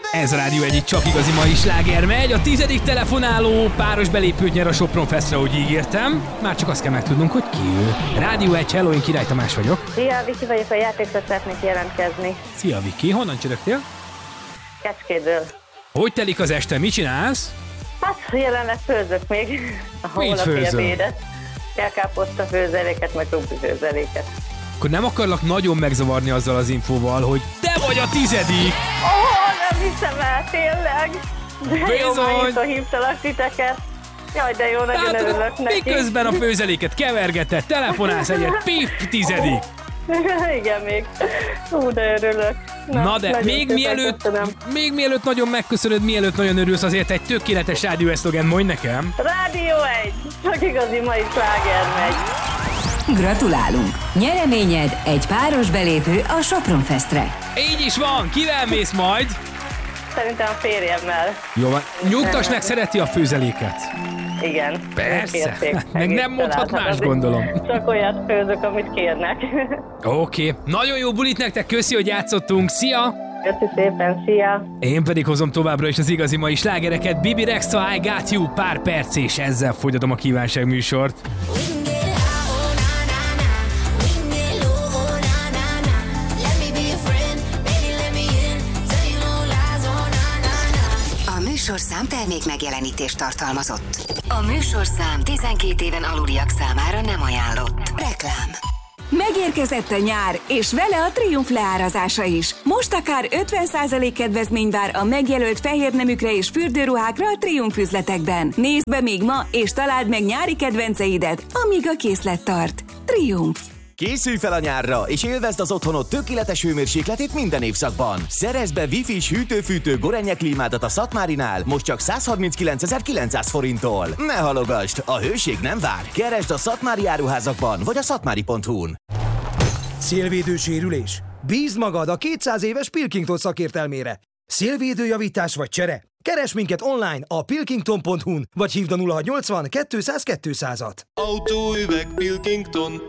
Ez a Rádió egyik csak igazi mai sláger megy. A 10. telefonáló páros belépőt nyer a Sopron Festre, ahogy ígértem. Már csak azt kell megtudnunk, hogy ki ő. Rádió 1, hello, én Király Tamás vagyok. Szia, Viki vagyok, a játékra szeretnék jelentkezni. Szia, Viki, honnan csörögtél? Kecskétől. Hogy telik az este, mit csinálsz? Hát jelenleg főzök még a holnapi ebédet. Kelkáposzta főzeléket, meg krumpli főzeléket. Akkor nem akarlak nagyon megzavarni azzal az infóval, hogy te vagy a 10. Nem hiszem el, tényleg. De jó, már hívtalak titeket. Jaj, de jó, nagyon örülök neki. Miközben a főzeléket kevergeted, telefonálsz egyet, pip, 10. Igen, még. De örülök. Na de még mielőtt nagyon megköszönöd, mielőtt nagyon örülsz, azért egy tökéletes rádió szlogen mondj nekem. Rádió 1, csak igazi mai sláger megy. Gratulálunk! Nyereményed egy páros belépő a Sopron Festre. Így is van, kivel mész majd? Szerintem a férjemmel. Jó van, nyugtass meg, szereti a főzeléket. Igen. Persze, meg nem mondhat más, gondolom. Csak olyat főzök, amit kérnek. Oké. Nagyon jó bulit nektek, köszi, hogy játszottunk, szia! Köszi szépen, szia! Én pedig hozom továbbra is az igazi mai slágereket. Bibi Rexha, I Got You, pár perc, és ezzel folytatom a kívánság műsort. A műsorszám termék megjelenítést tartalmazott. A műsorszám 12 éven aluliak számára nem ajánlott. Reklám. Megérkezett a nyár, és vele a Triumph leárazása is. Most akár 50% kedvezmény vár a megjelölt fehérneműkre és fürdőruhákra a Triumph üzletekben. Nézd be még ma, és találd meg nyári kedvenceidet, amíg a készlet tart. Triumph. Készülj fel a nyárra, és élvezd az otthonod tökéletes hőmérsékletét minden évszakban. Szerezd be Wi-Fi-s hűtő-fűtő Gorenje klímádat a Szatmárinál most csak 139.900 forinttól. Ne halogasd, a hőség nem vár. Keresd a szatmári áruházakban, vagy a szatmári.hu-n. Szélvédő sérülés? Bízd magad a 200 éves Pilkington szakértelmére. Szélvédőjavítás vagy csere? Keresd minket online a pilkington.hu-n, vagy hívd a 0680 200 200-at. Autóüveg Pilkington.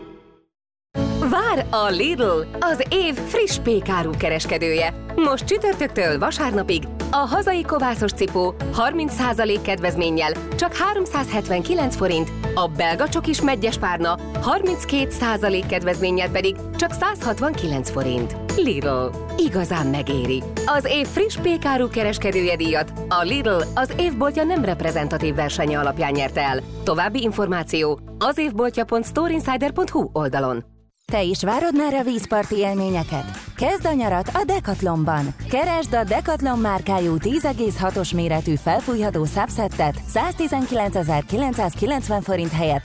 Vár a Lidl, az év friss pékáru kereskedője. Most csütörtöktől vasárnapig a hazai kovászos cipó 30% kedvezménnyel csak 379 forint, a belga csokis meggyes párna 32% kedvezménnyel pedig csak 169 forint. Lidl. Igazán megéri. Az év friss pékáru kereskedője díjat a Lidl az évboltja nem reprezentatív versenye alapján nyerte el. További információ az évboltja.storeinsider.hu oldalon. Te is várod már a vízparti élményeket? Kezd a nyarat a Decathlonban! Keresd a Decathlon márkájú 10,6-os méretű felfújható subsettet 119.990 forint helyett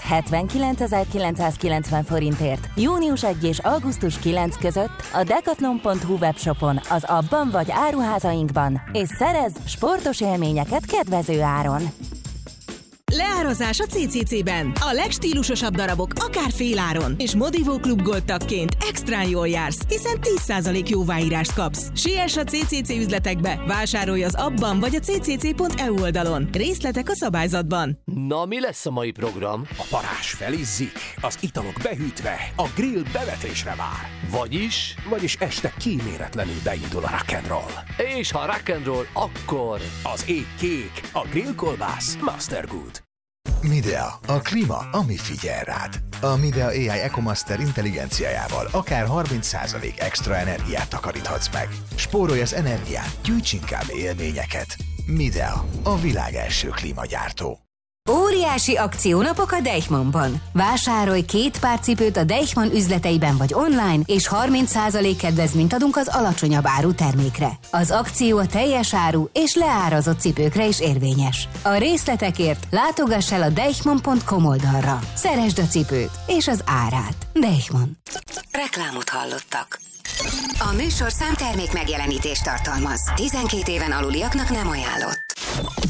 79.990 forintért. Június 1 és augusztus 9 között a decathlon.hu webshopon, az abban vagy áruházainkban, és szerezz sportos élményeket kedvező áron! Leárazás a CCC-ben. A legstílusosabb darabok akár féláron. És Modivó Klub Gold tagként extrán jól jársz, hiszen 10% jóváírást kapsz. Siess a CCC üzletekbe, vásárolj az abban vagy a ccc.eu oldalon. Részletek a szabályzatban. Na, mi lesz a mai program? A parázs felizzik, az italok behűtve, a grill bevetésre vár. Vagyis este kíméletlenül beindul a rock'n'roll. És ha rock'n'roll, akkor... Az ég kék, a grillkolbász Master Good. Midea, a klíma, ami figyel rád. A Midea AI EcoMaster intelligenciájával akár 30% extra energiát takaríthatsz meg. Spórolj az energián, gyűjts inkább élményeket. Midea, a világ első klímagyártó. Óriási akciónapok a Deichmannban. Vásárolj 2 pár cipőt a Deichmann üzleteiben vagy online, és 30% kedvezményt adunk az alacsonyabb áru termékre. Az akció a teljes áru és leárazott cipőkre is érvényes. A részletekért látogass el a deichmann.com oldalra. Szeresd a cipőt és az árát. Deichmann. Reklámot hallottak. A műsorszám termék megjelenítést tartalmaz. 12 éven aluliaknak nem ajánlott.